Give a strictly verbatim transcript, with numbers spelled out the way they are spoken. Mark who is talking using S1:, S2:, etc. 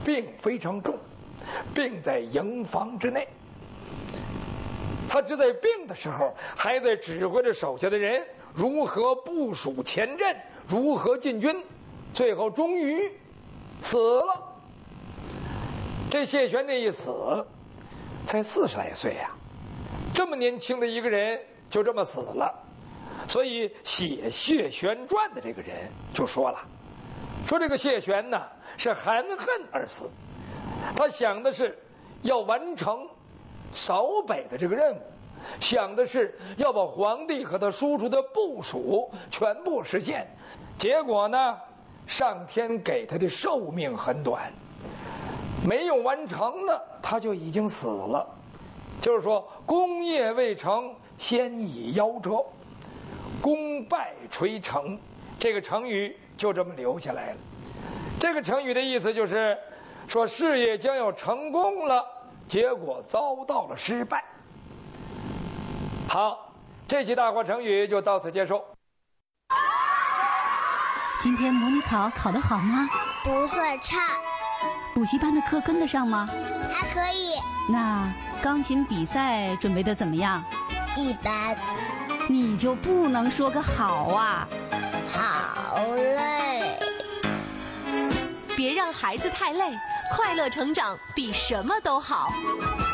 S1: 病非常重，病在营房之内。他只在病的时候，还在指挥着手下的人如何部署前阵，如何进军，最后终于死了。这谢玄这一死，才四十来岁呀、啊，这么年轻的一个人就这么死了。所以写谢玄传的这个人就说了，说这个谢玄呢是含恨而死，他想的是要完成扫北的这个任务，想的是要把皇帝和他叔叔的部署全部实现，结果呢，上天给他的寿命很短，没有完成呢，他就已经死了。就是说，功业未成，先已夭折。功败垂成，这个成语就这么留下来了。这个成语的意思就是说，事业将要成功了，结果遭到了失败。好，这期大话成语就到此结束。
S2: 今天模拟考考得好吗？
S3: 不算差。
S2: 补习班的课跟得上吗？
S3: 还可以。
S2: 那钢琴比赛准备得怎么样？
S3: 一般。
S2: 你就不能说个好啊？
S3: 好累。
S4: 别让孩子太累，快乐成长比什么都好。